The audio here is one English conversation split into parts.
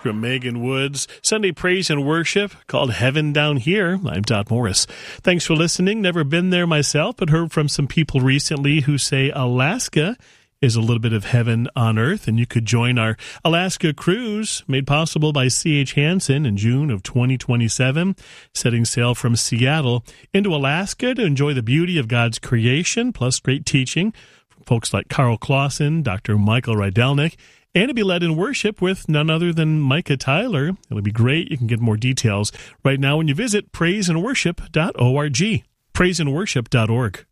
from Megan Woods. Sunday praise and worship called Heaven Down Here. I'm Todd Morris. Thanks for listening. Never been there myself, but heard from some people recently who say Alaska is a little bit of heaven on earth, and you could join our Alaska cruise, made possible by C.H. Hansen in June of 2027, setting sail from Seattle into Alaska to enjoy the beauty of God's creation, plus great teaching from folks like Carl Clausen, Dr. Michael Rydelnik, and to be led in worship with none other than Micah Tyler. It'll be great. You can get more details right now when you visit praiseandworship.org. Praiseandworship.org.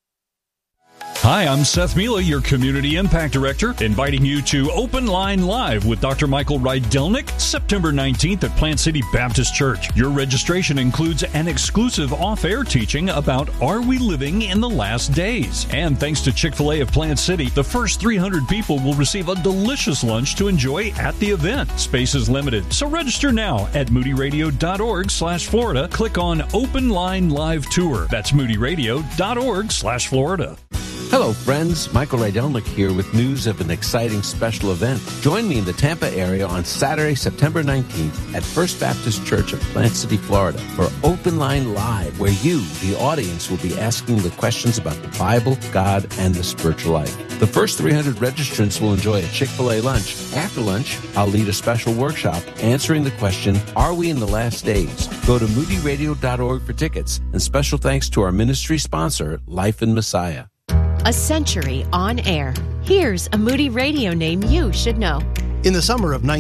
Hi, I'm Seth Mila, your Community Impact Director, inviting you to Open Line Live with Dr. Michael Rydelnik, September 19th at Plant City Baptist Church. Your registration includes an exclusive off-air teaching about Are We Living in the Last Days? And thanks to Chick-fil-A of Plant City, the first 300 people will receive a delicious lunch to enjoy at the event. Space is limited, so register now at moodyradio.org/Florida. Click on Open Line Live Tour. That's moodyradio.org/Florida. Hello, friends. Michael Rydelnik here with news of an exciting special event. Join me in the Tampa area on Saturday, September 19th at First Baptist Church of Plant City, Florida for Open Line Live, where you, the audience, will be asking the questions about the Bible, God, and the spiritual life. The first 300 registrants will enjoy a Chick-fil-A lunch. After lunch, I'll lead a special workshop answering the question, Are we in the last days? Go to moodyradio.org for tickets. And special thanks to our ministry sponsor, Life in Messiah. A century on air. Here's a Moody Radio name you should know. In the summer of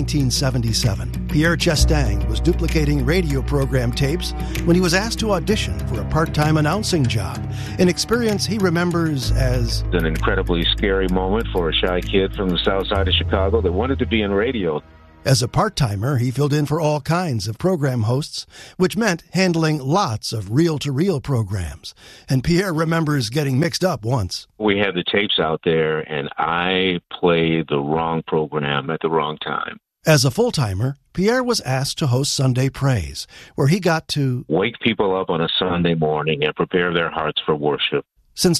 1977, Pierre Chestang was duplicating radio program tapes when he was asked to audition for a part-time announcing job, an experience he remembers as an incredibly scary moment for a shy kid from the south side of Chicago that wanted to be in radio. As a part-timer, he filled in for all kinds of program hosts, which meant handling lots of reel-to-reel programs. And Pierre remembers getting mixed up once. We had the tapes out there, and I played the wrong program at the wrong time. As a full-timer, Pierre was asked to host Sunday Praise, where he got to wake people up on a Sunday morning and prepare their hearts for worship. Since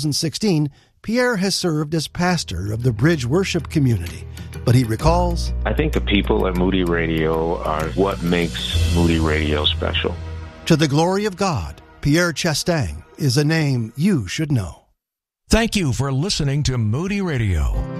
2016, Pierre has served as pastor of the Bridge Worship Community, but he recalls, I think the people at Moody Radio are what makes Moody Radio special. To the glory of God, Pierre Chestang is a name you should know. Thank you for listening to Moody Radio.